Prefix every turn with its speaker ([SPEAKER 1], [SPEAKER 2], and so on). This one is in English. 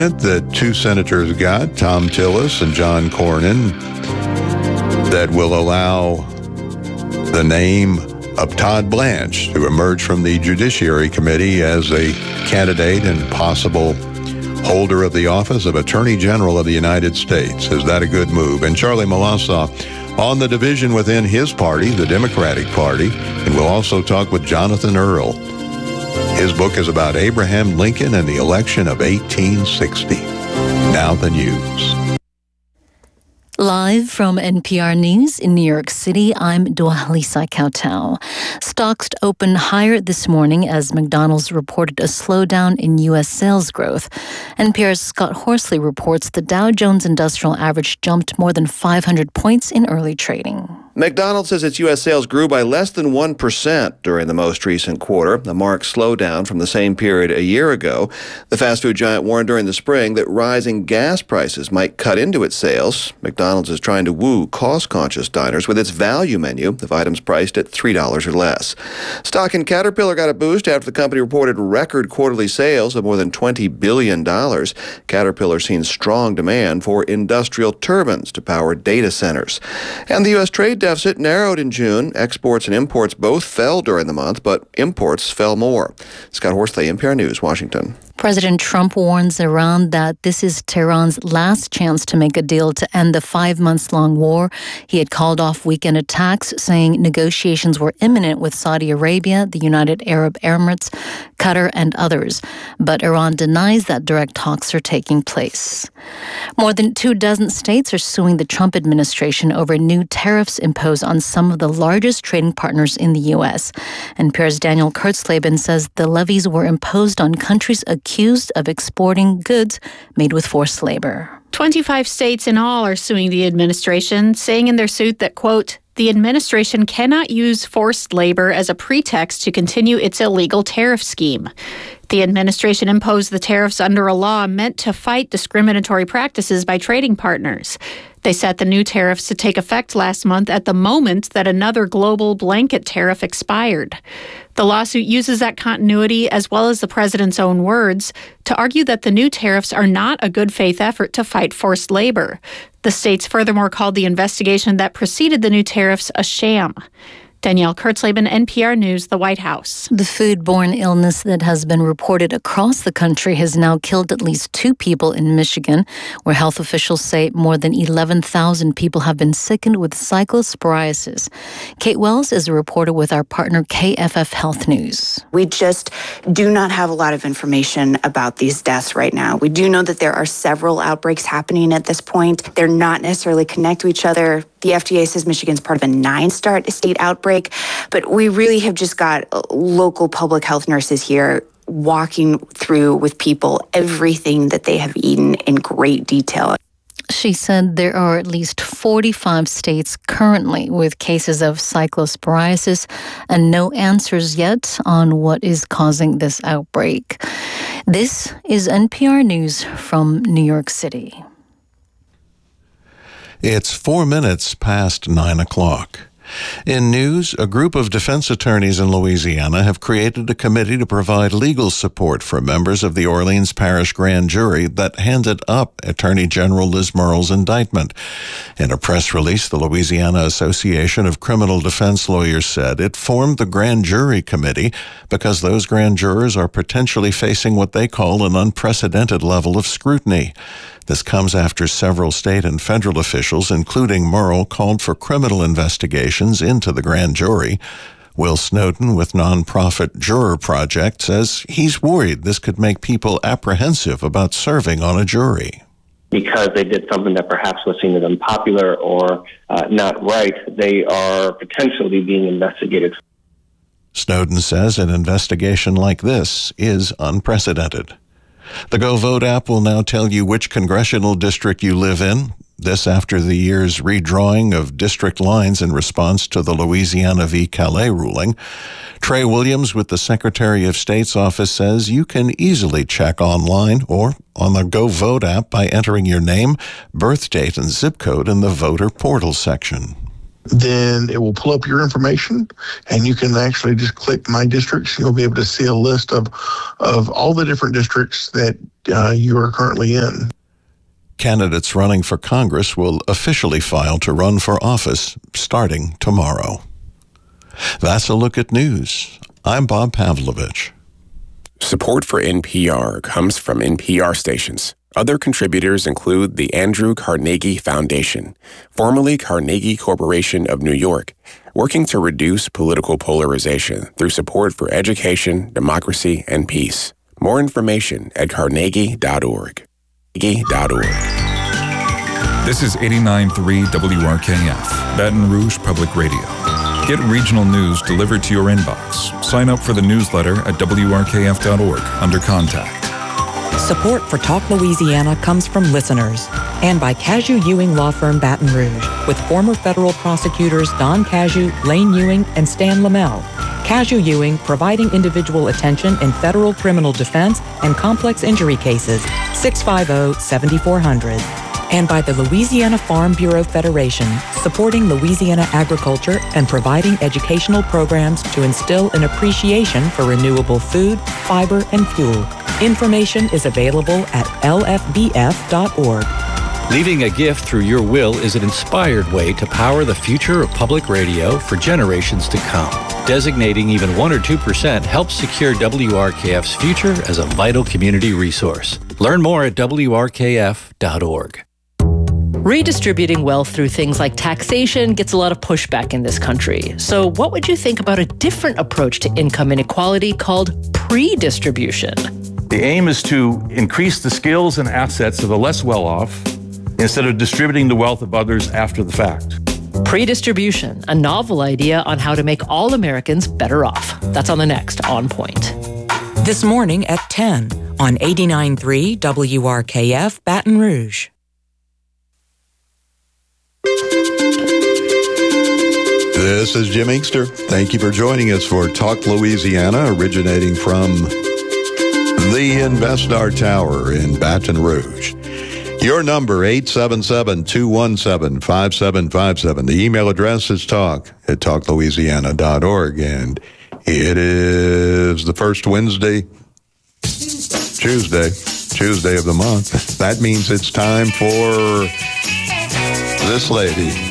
[SPEAKER 1] that two senators got, Tom Tillis and John Cornyn, that will allow the name of Todd Blanche to emerge from the Judiciary Committee as a candidate and possible holder of the office of Attorney General of the United States. Is that a good move? And Charlie Melasaw on the division within his party, the Democratic Party, and we'll also talk with Jonathan Earl. His book is about Abraham Lincoln and the election of 1860. Now the news.
[SPEAKER 2] Live from NPR News in New York City, I'm Dwalisa Kautal. Stocks opened higher this morning as McDonald's reported a slowdown in U.S. sales growth. NPR's Scott Horsley reports the Dow Jones Industrial Average jumped more than 500 points in early trading.
[SPEAKER 3] McDonald's says its U.S. sales grew by less than 1% during the most recent quarter, a marked slowdown from the same period a year ago. The fast food giant warned during the spring that rising gas prices might cut into its sales. McDonald's is trying to woo cost-conscious diners with its value menu of items priced at $3 or less. Stock in Caterpillar got a boost after the company reported record quarterly sales of more than $20 billion. Caterpillar seen strong demand for industrial turbines to power data centers. And the U.S. trade deficit narrowed in June. Exports and imports both fell during the month, but imports fell more. Scott Horsley, NPR News, Washington.
[SPEAKER 2] President Trump warns Iran that this is Tehran's last chance to make a deal to end the 5-month-long war. He had called off weekend attacks, saying negotiations were imminent with Saudi Arabia, the United Arab Emirates, Qatar, and others. But Iran denies that direct talks are taking place. More than 24 states are suing the Trump administration over new tariffs imposed on some of the largest trading partners in the U.S. NPR's Daniel Kurtzleben says the levies were imposed on countries accused of exporting goods made with forced labor.
[SPEAKER 4] 25 states in all are suing the administration, saying in their suit that, quote, the administration cannot use forced labor as a pretext to continue its illegal tariff scheme. The administration imposed the tariffs under a law meant to fight discriminatory practices by trading partners. They set the new tariffs to take effect last month at the moment that another global blanket tariff expired. The lawsuit uses that continuity, as well as the president's own words, to argue that the new tariffs are not a good faith effort to fight forced labor. The states furthermore called the investigation that preceded the new tariffs a sham. Danielle Kurtzleben, NPR News, the White House.
[SPEAKER 2] The foodborne illness that has been reported across the country has now killed at least 2 people in Michigan, where health officials say more than 11,000 people have been sickened with cyclosporiasis. Kate Wells is a reporter with our partner KFF Health News.
[SPEAKER 5] We just do not have a lot of information about these deaths right now. We do know that there are several outbreaks happening at this point. They're not necessarily connected to each other. The FDA says Michigan's part of a 9-star state outbreak, but we really have just got local public health nurses here walking through with people everything that they have eaten in great detail.
[SPEAKER 2] She said there are at least 45 states currently with cases of cyclosporiasis and no answers yet on what is causing this outbreak. This is NPR News from New York City.
[SPEAKER 1] It's 4 minutes past 9 o'clock. In news, a group of defense attorneys in Louisiana have created a committee to provide legal support for members of the Orleans Parish Grand Jury that handed up Attorney General Liz Murrell's indictment. In a press release, the Louisiana Association of Criminal Defense Lawyers said it formed the Grand Jury Committee because those grand jurors are potentially facing what they call an unprecedented level of scrutiny. This comes after several state and federal officials, including Murrell, called for criminal investigations into the grand jury. Will Snowden with nonprofit Juror Project says he's worried this could make people apprehensive about serving on a jury.
[SPEAKER 6] Because they did something that perhaps was seen as unpopular or not right, they are potentially being investigated.
[SPEAKER 1] Snowden says an investigation like this is unprecedented. The Go Vote app will now tell you which congressional district you live in. This after the year's redrawing of district lines in response to the Louisiana v. Calais ruling. Trey Williams with the Secretary of State's office says you can easily check online or on the Go Vote app by entering your name, birth date, and zip code in the voter portal section.
[SPEAKER 7] then it will pull up your information, and you can actually just click My Districts. You'll be able to see a list of all the different districts that you are currently in.
[SPEAKER 1] Candidates running for Congress will officially file to run for office starting tomorrow. That's a look at news. I'm Bob Pavlovich.
[SPEAKER 8] Support for NPR comes from NPR stations. Other contributors include the Andrew Carnegie Foundation, formerly Carnegie Corporation of New York, working to reduce political polarization through support for education, democracy, and peace. More information at carnegie.org.
[SPEAKER 9] This is 89.3 WRKF, Baton Rouge Public Radio. Get regional news delivered to your inbox. Sign up for the newsletter at WRKF.org under Contact.
[SPEAKER 10] Support for Talk Louisiana comes from listeners and by Cashew Ewing Law Firm Baton Rouge with former federal prosecutors Don Cashew, Lane Ewing, and Stan Lamel. Cashew Ewing providing individual attention in federal criminal defense and complex injury cases, 650-7400. And by the Louisiana Farm Bureau Federation, supporting Louisiana agriculture and providing educational programs to instill an appreciation for renewable food, fiber, and fuel. Information is available at lfbf.org.
[SPEAKER 11] Leaving a gift through your will is an inspired way to power the future of public radio for generations to come. Designating even 1 or 2% helps secure WRKF's future as a vital community resource. Learn more at wrkf.org.
[SPEAKER 12] Redistributing wealth through things like taxation gets a lot of pushback in this country. So what would you think about a different approach to income inequality called pre-distribution?
[SPEAKER 13] The aim is to increase the skills and assets of the less well-off instead of distributing the wealth of others after the fact.
[SPEAKER 12] Pre-distribution, a novel idea on how to make all Americans better off. That's on the next On Point.
[SPEAKER 10] This morning at 10 on 89.3 WRKF Baton Rouge.
[SPEAKER 14] This is Jim Inkster. Thank you for joining us for Talk Louisiana, originating from the InvestStar Tower in Baton Rouge. Your number, 877-217-5757. The email address is talk@talklouisiana.org. And it is the first Tuesday of the month. That means it's time for this lady.